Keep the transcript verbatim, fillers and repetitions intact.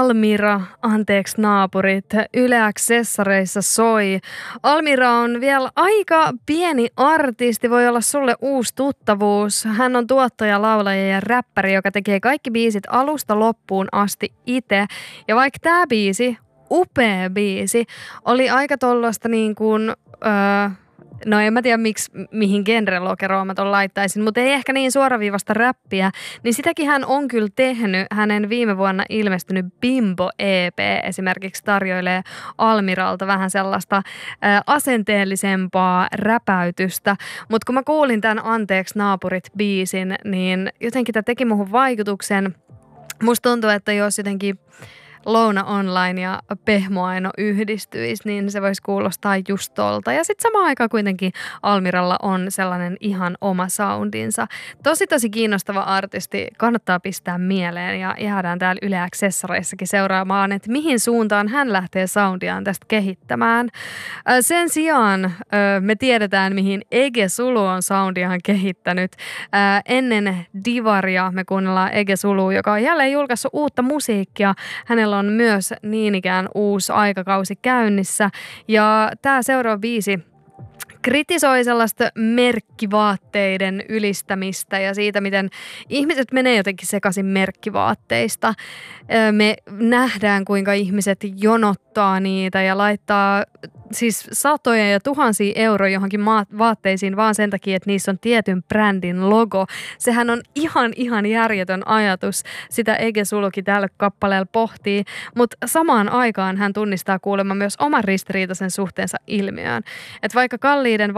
Almira, anteeksi naapurit, Yle X:ssareissa soi. Almira on vielä aika pieni artisti, voi olla sulle uusi tuttavuus. Hän on tuottaja, laulaja ja räppäri, joka tekee kaikki biisit alusta loppuun asti itse. Ja vaikka tämä biisi, upea biisi, oli aika tollaista niin kuin... Öö, No en mä tiedä, miksi, mihin genrelokeroon mä ton laittaisin, mutta ei ehkä niin suoraviivasta räppiä, niin sitäkin hän on kyllä tehnyt. Hänen viime vuonna ilmestynyt Bimbo-E P esimerkiksi tarjoilee Almiralta vähän sellaista ä, asenteellisempaa räpäytystä. Mutta kun mä kuulin tämän Anteeksi naapurit -biisin, niin jotenkin tämä teki muhun vaikutuksen. Musta tuntuu, että jos jotenkin Louna Online ja Pehmoaino yhdistyisi, niin se voisi kuulostaa just tolta. Ja sitten samaan aikaan kuitenkin Almiralla on sellainen ihan oma soundinsa. Tosi tosi kiinnostava artisti, kannattaa pistää mieleen ja jäädään täällä Yle X:ssareissakin seuraamaan, että mihin suuntaan hän lähtee soundiaan tästä kehittämään. Sen sijaan me tiedetään, mihin Ege Sulu on soundiaan kehittänyt. Ennen Divaria me kuunnellaan Ege Sulu, joka on jälleen julkaissut uutta musiikkia. Hänellä on myös niin ikään uusi aikakausi käynnissä. Ja tämä seuraava biisi kritisoi sellaista merkkivaatteiden ylistämistä ja siitä, miten ihmiset menee jotenkin sekaisin merkkivaatteista. Me nähdään, kuinka ihmiset jonottaa niitä ja laittaa siis satoja ja tuhansia euroja johonkin vaatteisiin vaan sen takia, että niissä on tietyn brändin logo. Sehän on ihan, ihan järjetön ajatus. Sitä Ege Sulukin tällä kappaleella pohtii, mutta samaan aikaan hän tunnistaa kuulemma myös oman ristiriitaisen suhteensa ilmiöön. Että vaikka kalliiden